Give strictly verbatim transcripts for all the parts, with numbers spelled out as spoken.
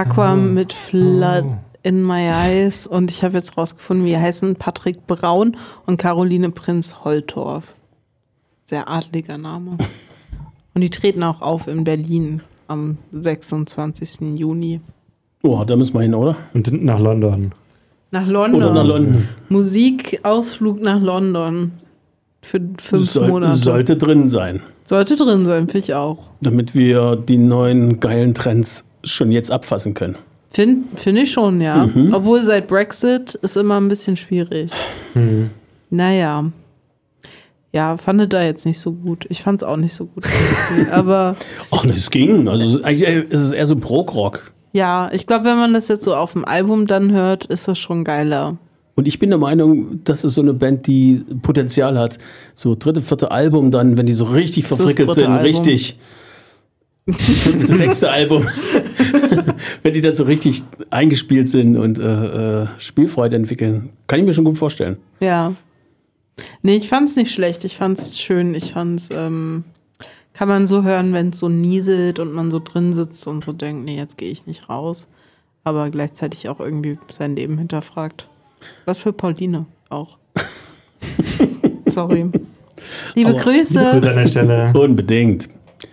Aqua oh. mit Flood oh. in My Eyes. Und ich habe jetzt rausgefunden, wie heißen Patrick Braun und Caroline Prinz-Holtorf. Sehr adliger Name. Und die treten auch auf in Berlin am sechsundzwanzigsten Juni. Oh, da müssen wir hin, oder? Und nach London. Nach London. Oder nach London. Musikausflug nach London. Für fünf Soll, Monate. Sollte drin sein. Sollte drin sein, finde ich auch. Damit wir die neuen geilen Trends schon jetzt abfassen können. Finde find ich schon, ja. Mhm. Obwohl seit Brexit ist immer ein bisschen schwierig. Mhm. Naja. Ja, fand da jetzt nicht so gut. Ich fand es auch nicht so gut. Aber Ach ne, es ging. Also eigentlich ist es eher so Prog-Rock. ja, ich glaube, wenn man das jetzt so auf dem Album dann hört, ist das schon geiler. Und ich bin der Meinung, das ist so eine Band, die Potenzial hat. So dritte, vierte Album dann, wenn die so richtig Das ist verfrickelt das dritte sind, Album. richtig. Fünfte, sechste Album. Wenn die dann so richtig eingespielt sind und äh, äh, Spielfreude entwickeln, kann ich mir schon gut vorstellen. Ja. Nee, ich fand's nicht schlecht. Ich fand's schön. Ich fand's, ähm, kann man so hören, wenn es so nieselt und man so drin sitzt und so denkt, nee, jetzt gehe ich nicht raus. Aber gleichzeitig auch irgendwie sein Leben hinterfragt. Was für Pauline auch. Sorry. Liebe Aber Grüße. Liebe Grüße an der Stelle. Unbedingt.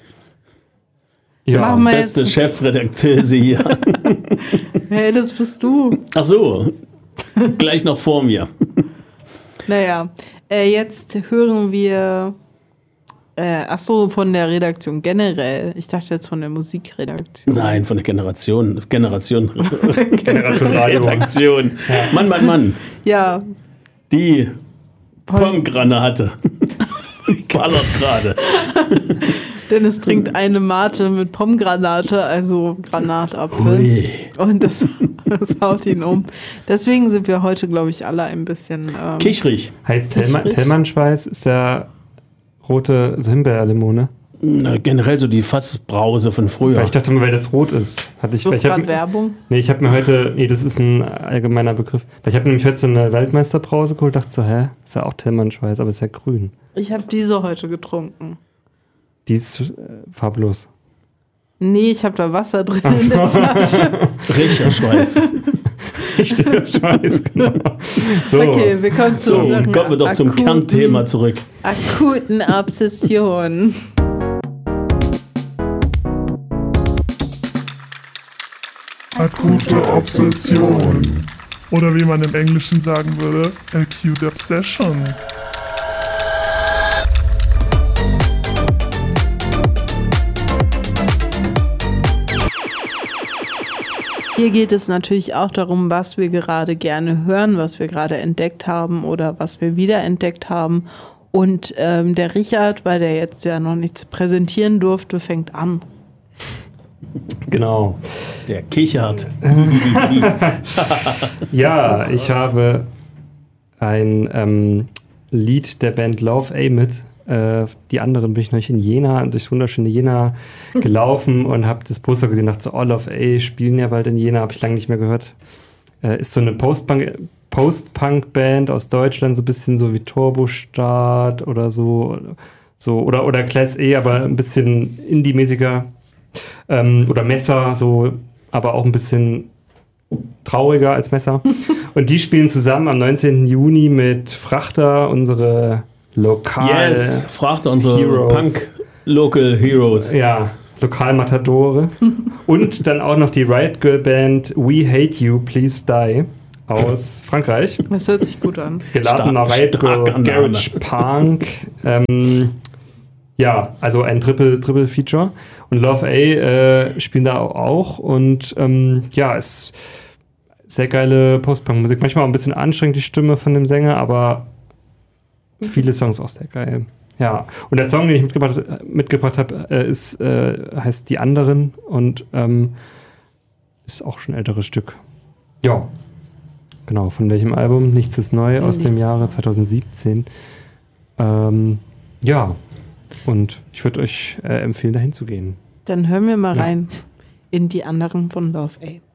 Ja. Machen wir Beste jetzt. Chefredakteuse hier. Hey, das bist du. Ach so, gleich noch vor mir. Naja, äh, jetzt hören wir, äh, ach so, von der Redaktion generell. Ich dachte jetzt von der Musikredaktion. Nein, von der Generation. Generation. Generation Radio. Redaktion. Mann, Mann, Mann. Ja. Die Pom- Pomgranate. Ballert gerade. Dennis trinkt eine Mate mit Pomgranate, also Granatapfel. Ui. Und das, das haut ihn um. Deswegen sind wir heute, glaube ich, alle ein bisschen... Ähm, Kichrig. Heißt Tellmann, Kichrig. Tellmann-Schweiß ist der rote so Himbeerlimone. Na, generell so die Fassbrause von früher. Weil ich dachte mal, weil das rot ist. Hatte ich, du weil hast ich hab, gerade Werbung. nee, ich habe mir heute, nee, das ist ein allgemeiner Begriff. Weil ich habe nämlich heute so eine Weltmeisterbrause geholt, dachte so, hä, ist ja auch Tellmann-Schweiß, aber ist ja grün. Ich habe diese heute getrunken. Die ist äh, farblos. Nee, ich habe da Wasser drin Ach in so. der Flasche. Richerschweiß. Richtiger Schweiß, genau. So. Okay, wir kommen zu So, unseren kommen wir doch zum akuten- Kernthema zurück. Akuten Obsession. Akute Obsession. Oder wie man im Englischen sagen würde, acute obsession. Hier geht es natürlich auch darum, was wir gerade gerne hören, was wir gerade entdeckt haben oder was wir wiederentdeckt haben. Und ähm, der Richard, weil der jetzt ja noch nichts präsentieren durfte, fängt an. Genau. Der kichert. Ja, ich habe ein ähm, Lied der Band Love A mit. Äh, die anderen bin ich noch in Jena, durchs wunderschöne Jena gelaufen und habe das Poster gesehen, dachte so, oh, Love A spielen ja bald in Jena, habe ich lange nicht mehr gehört. Äh, ist so eine Post-Punk- Post-Punk-Band aus Deutschland, so ein bisschen so wie Turbostart oder so, so oder, oder Class E, aber ein bisschen Indie-mäßiger. Ähm, oder Messer, so, aber auch ein bisschen trauriger als Messer. Und die spielen zusammen am neunzehnten Juni mit Frachter, unsere lokal Yes, fragt unsere Heroes. Punk-Local Heroes. Ja, Lokalmatadore. Und dann auch noch die Riot Girl Band We Hate You, Please Die aus Frankreich. Das hört sich gut an. Geladener Stark- Riot Girl starker Name. Garage Punk. Ähm, ja, also ein Triple, Triple Feature. Und Love A äh, spielen da auch. Und ähm, ja, ist sehr geile Post-Punk-Musik. Manchmal auch ein bisschen anstrengend, die Stimme von dem Sänger, aber viele Songs auch sehr geil. Ja, und der Song, den ich mitgebracht, mitgebracht habe, äh, ist, äh, heißt Die Anderen und ähm, ist auch schon ein älteres Stück. Ja, genau. Von welchem Album? Nichts ist neu aus Nichts dem ist Jahre neu. zweitausendsiebzehn. Ähm, ja, und ich würde euch äh, empfehlen, dahin zu gehen. Dann hören wir mal Ja. rein in die anderen von Love A.